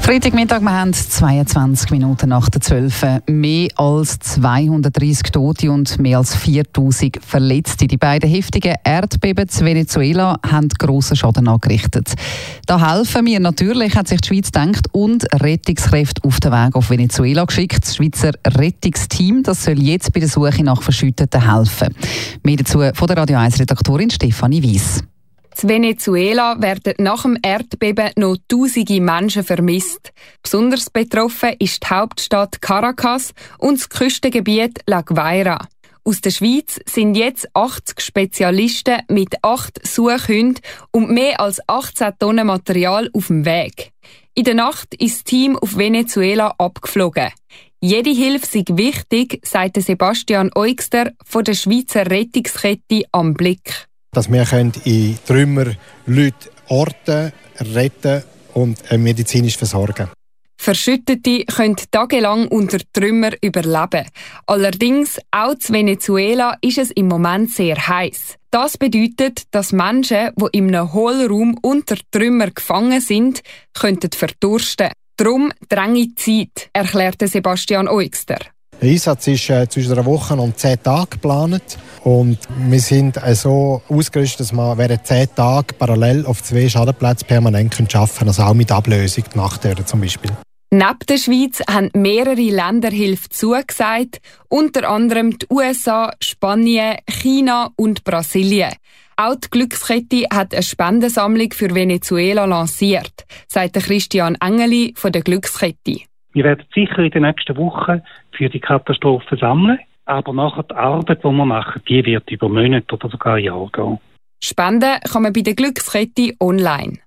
Freitagmittag, wir haben 22 Minuten nach der 12. Mehr als 230 Tote und mehr als 4000 Verletzte. Die beiden heftigen Erdbeben in Venezuela haben grossen Schaden angerichtet. Da helfen wir natürlich, hat sich die Schweiz gedacht, und Rettungskräfte auf den Weg auf Venezuela geschickt. Das Schweizer Rettungsteam, das soll jetzt bei der Suche nach Verschütteten helfen. Mehr dazu von der Radio 1-Redaktorin Stefanie Weiss. In Venezuela werden nach dem Erdbeben noch tausende Menschen vermisst. Besonders betroffen ist die Hauptstadt Caracas und das Küstengebiet La Guaira. Aus der Schweiz sind jetzt 80 Spezialisten mit 8 Suchhunden und mehr als 18 Tonnen Material auf dem Weg. In der Nacht ist das Team auf Venezuela abgeflogen. Jede Hilfe sei wichtig, sagte Sebastian Eugster von der Schweizer Rettungskette am Blick. Dass wir in Trümmer Leute orten, retten und medizinisch versorgen. Verschüttete können tagelang unter Trümmer überleben. Allerdings, auch in Venezuela ist es im Moment sehr heiß. Das bedeutet, dass Menschen, die in einem Hohlraum unter Trümmer gefangen sind, könnten verdursten. Darum dränge die Zeit, erklärte Sebastian Eugster. Der Einsatz ist zwischen einer Woche und 10 Tagen geplant. Und wir sind so ausgerüstet, dass wir während 10 Tagen parallel auf 2 Schadenplätzen permanent arbeiten können. Also auch mit Ablösung, Nachttören zum Beispiel. Neben der Schweiz haben mehrere Länder Hilfe zugesagt, unter anderem die USA, Spanien, China und Brasilien. Auch die Glückskette hat eine Spendensammlung für Venezuela lanciert, sagt Christian Engeli von der Glückskette. Wir werden sicher in den nächsten Wochen für die Katastrophe sammeln, aber nachher die Arbeit, die wir machen, die wird über Monate oder sogar Jahre gehen. Spenden kann man bei der Glückskette online.